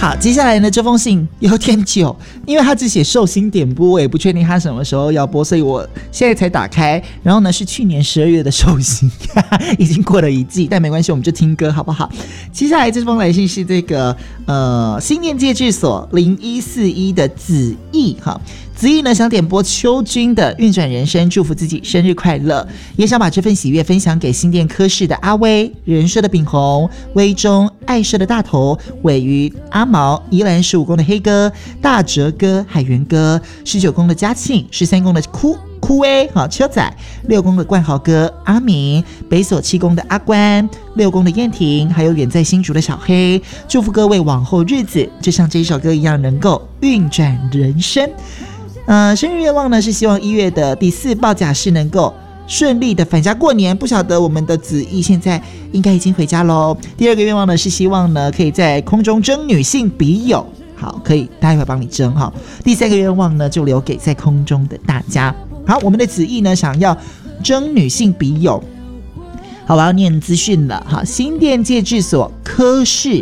好，接下来呢，这封信有点久，因为他只写寿星点播，我也不确定他什么时候要播，所以我现在才打开。然后呢，是去年12月的寿星，已经过了一季，但没关系，我们就听歌好不好？接下来这封来信是这个新店戒治所0141的子毅哈。子毅呢想点播秋君的运转人生，祝福自己生日快乐，也想把这份喜悦分享给新店科室的阿威、人社的炳宏、威中、爱社的大头、尾鱼、阿毛、宜兰15宫的黑哥、大哲哥、海源哥、19宫的嘉庆、13宫的哭威、秋仔、6宫的冠豪哥、阿明、北所7宫的阿关、6宫的燕婷，还有远在新竹的小黑，祝福各位往后日子就像这一首歌一样，能够运转人生。生日愿望呢是希望1月的第4报假释能够顺利的返家过年，不晓得我们的子毅现在应该已经回家咯。第2个愿望呢是希望呢可以在空中征女性笔友，好，可以待会帮你征哈。第3个愿望呢就留给在空中的大家。好，我们的子毅呢想要征女性笔友，好，我要念资讯了哈。新店戒治所科室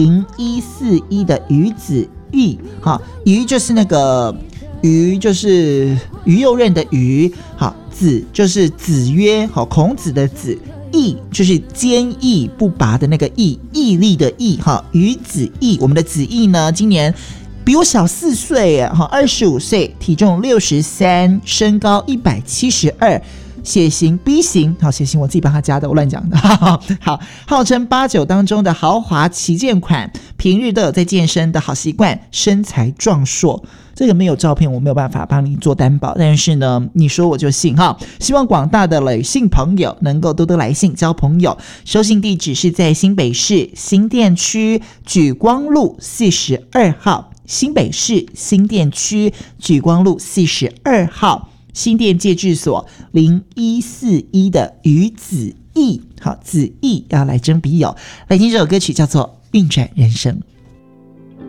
0141的于子玉，好，于就是那个于就是于右任的于，好，子就是子曰，好，孔子的子，毅就是坚毅不拔的那个毅，毅力的毅，哈，于子毅，我们的子毅呢今年比我小4岁耶，25岁，体重63，身高172，血型 B 型，好，血型我自己帮他加的，我乱讲的。好，号称89当中的豪华旗舰款，平日都有在健身的好习惯，身材壮硕。这个没有照片，我没有办法帮你做担保，但是呢，你说我就信哈。希望广大的女性朋友能够多多来信交朋友。收信地址是在新北市新店区莒光路42号，新北市新店区莒光路42号。新店戒治所0141的于子毅，好，子毅要来征笔友，来听这首歌曲叫做《运转人生》。